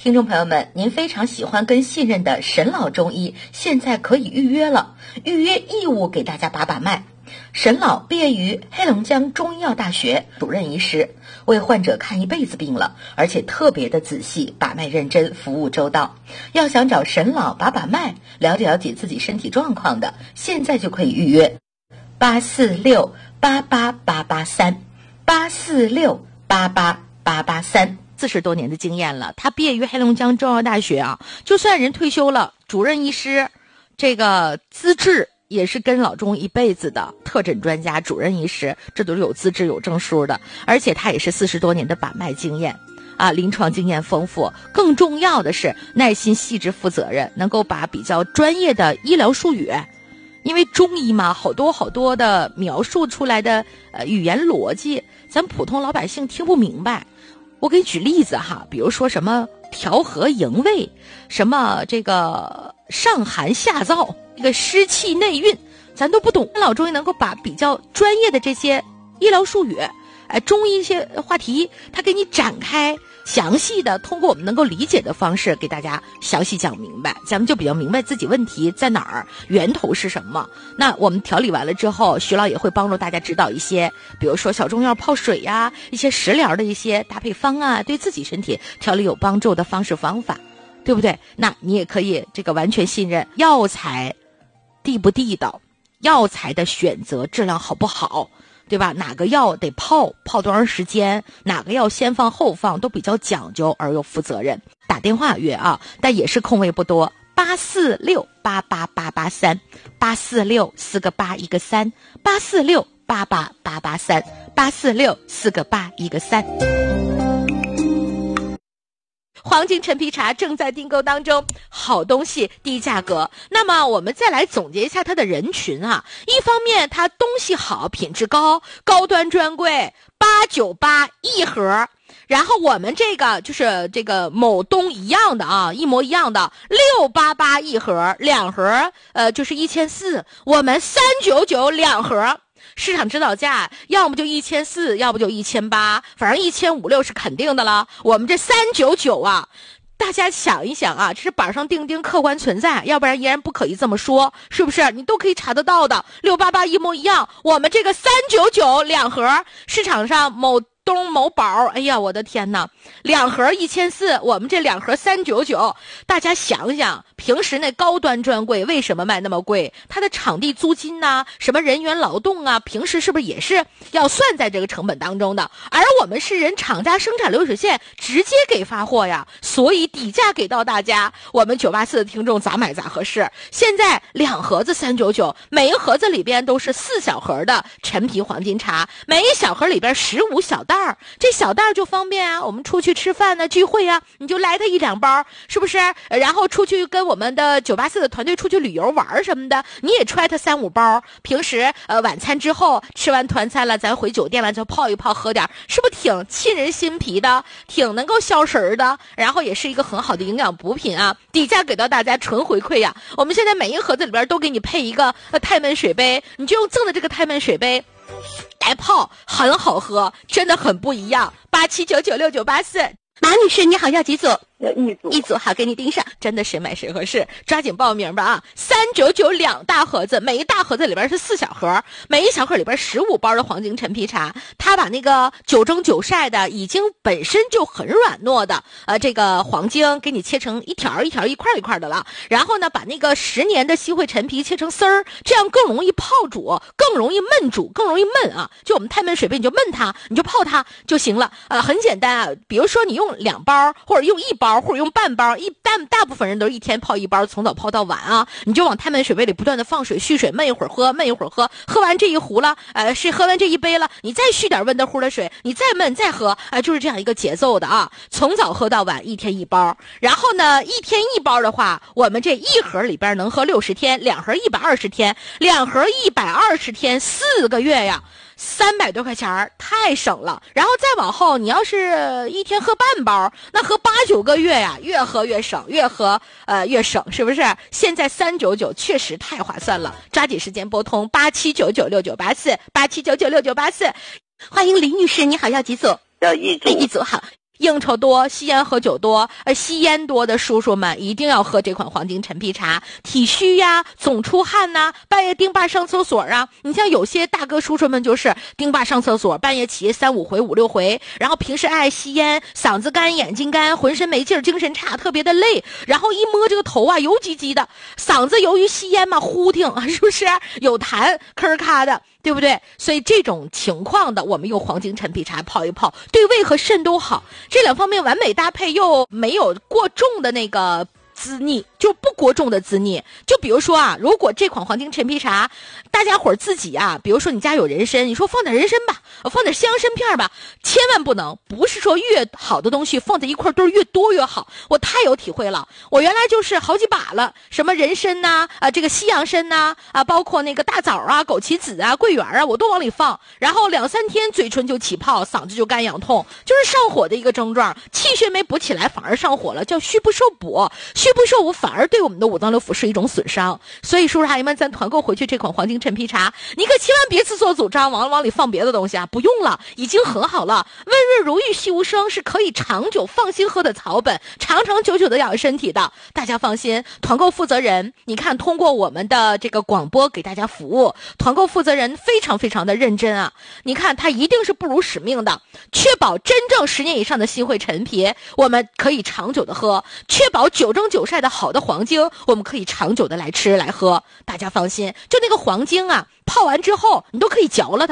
听众朋友们，您非常喜欢跟信任的沈老中医现在可以预约了，预约义务给大家把把脉。沈老毕业于黑龙江中医药大学，主任医师，为患者看一辈子病了，而且特别的仔细，把脉认真，服务周到。要想找沈老把把脉，了解了解自己身体状况的，现在就可以预约846-88883，846-88883。40多年的经验了，他毕业于黑龙江中医药大学啊，就算人退休了，主任医师这个资质也是跟老中医一辈子的特诊专家、主任医师，这都是有资质有证书的，而且他也是40多年的把脉经验啊，临床经验丰富，更重要的是耐心细致负责任，能够把比较专业的医疗术语，因为中医嘛，好多的描述出来的语言逻辑咱普通老百姓听不明白。我给你举例子哈，比如说什么调和营卫，什么这个上寒下燥，这个湿气内蕴，咱都不懂。老中医能够把比较专业的这些医疗术语，中医一些话题，他给你展开详细的，通过我们能够理解的方式给大家详细讲明白，咱们就比较明白自己问题在哪儿，源头是什么。那我们调理完了之后，徐老也会帮助大家指导一些，比如说小中药泡水呀，一些食疗的一些搭配方啊，对自己身体调理有帮助的方式方法，对不对？那你也可以这个完全信任药材地不地道，药材的选择质量好不好，对吧？哪个药得泡多长时间，哪个药先放后放，都比较讲究而又负责任。打电话约啊，但也是空位不多，846-88883，846-4个8一个3，846-88883，846-4个8一个3。黄金陈皮茶正在订购当中，好东西低价格。那么我们再来总结一下它的人群啊，一方面它东西好，品质高，高端专柜898一盒，然后我们这个就是这个某东一样的啊，一模一样的688一盒，两盒就是1400，我们399两盒。市场指导价要么就1400，要不就1800，反正1500、1600是肯定的了。我们这399啊，大家想一想啊，这是板上钉钉，客观存在，要不然依然不可以这么说，是不是？你都可以查得到的，688一模一样。我们这个399两盒，市场上某东某宝，哎呀，我的天哪，两盒1400，我们这两盒399。大家想想，平时那高端专柜为什么卖那么贵？它的场地租金呐，什么人员劳动啊，平时是不是也是要算在这个成本当中的？而我们是人厂家生产流水线直接给发货呀，所以底价给到大家，我们984的听众咋买咋合适。现在两盒子399，每一盒子里边都是4小盒的陈皮黄金茶，每一小盒里边15小袋，这小袋就方便啊，我们出去吃饭呢、聚会啊，你就来它1-2包，是不是？然后出去跟我们的984的团队出去旅游玩什么的，你也揣它3-5包。平时晚餐之后吃完团餐了，咱回酒店了就泡一泡喝点，是不是挺沁人心脾的，挺能够消食的？然后也是一个很好的营养补品啊，底价给到大家纯回馈呀。我们现在每一盒子里边都给你配一个太闷水杯，你就用赠的这个太闷水杯来泡，很好喝，真的很不一样。87996984，马女士你好，要几组？一组好，给你盯上，真的谁买谁合适，抓紧报名吧啊！399两大盒子，每一大盒子里边是4小盒，每一小盒里边15包的黄金陈皮茶，它把那个9蒸9晒的已经本身就很软糯的这个黄金给你切成一条一条一块一块的了，然后呢把那个10年的西汇陈皮切成丝儿，这样更容易泡煮，更容易焖煮，更容易焖啊！就我们太闷水杯，你就焖它，你就泡它就行了很简单啊。比如说你用2包，或者用1包，或者用半包，大部分人都是一天泡1包，从早泡到晚啊。你就往太闷水杯里不断的放水蓄水，焖一会儿喝，焖一会儿喝，喝完这一壶了，是喝完这一杯了，你再续点温的乎的水，你再焖再喝，就是这样一个节奏的啊。从早喝到晚，一天1包。然后呢，一天1包的话，我们这一盒里边能喝60天，两盒120天，两盒120天，4个月呀。300多块钱太省了，然后再往后你要是一天喝半包，那喝8、9个月呀，越喝越省，越喝越省，是不是？现在399确实太划算了，抓紧时间拨通87996984，87996984。欢迎李女士，你好，要几组？ 要一组。 一组好。 应酬多、吸烟喝酒多，吸烟多的叔叔们一定要喝这款黄金陈皮茶。体虚呀，总出汗呐，半夜丁爸上厕所啊。你像有些大哥叔叔们就是丁爸上厕所，半夜起3、5回、5、6回，然后平时爱吸烟，嗓子干、眼睛干，浑身没劲儿，精神差，特别的累。然后一摸这个头啊，油唧唧的，嗓子由于吸烟嘛，呼挺啊，是不是有痰，吭咔的，对不对？所以这种情况的，我们用黄金陈皮茶泡一泡，对胃和肾都好。这两方面完美搭配，又没有过重的那个滋腻，就不过重的滋腻。就比如说啊，如果这款黄金陈皮茶，大家伙自己啊，比如说你家有人参，你说放点人参吧，放点西洋参片吧，千万不能，不是说越好的东西放在一块堆越多越好。我太有体会了，我原来就是好几把了，什么人参呐，这个西洋参呐，包括那个大枣啊、枸杞子啊、桂圆啊，我都往里放，然后2、3天嘴唇就起泡，嗓子就干痒痛，就是上火的一个症状，气血没补起来，反而上火了，叫虚不受补，虚不受补反而对我们的五脏六腑是一种损伤。所以叔叔阿姨们，咱团购回去这款黄金陈皮茶，你可千万别自作主张往里放别的东西啊，不用了，已经很好了。温润如玉，细无声，是可以长久放心喝的草本，长长久久的养身体的。大家放心，团购负责人，你看通过我们的这个广播给大家服务，团购负责人非常非常的认真啊。你看他一定是不辱使命的，确保真正10年以上的新会陈皮，我们可以长久的喝，确保9蒸9晒的好的黄精，我们可以长久的来吃来喝。大家放心，就那个黄精啊，泡完之后你都可以嚼了它。